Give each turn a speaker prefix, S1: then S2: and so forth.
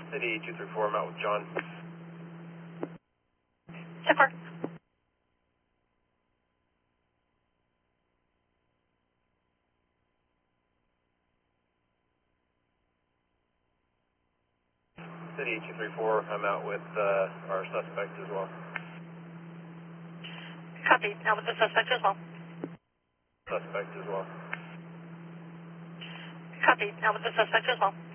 S1: City 234, I'm out with John.
S2: 10-4.
S1: City 234, I'm out with our suspect as well.
S2: Copy. Now with the suspect as well.
S1: Suspect as well.
S2: Copy. Now with the suspect as well.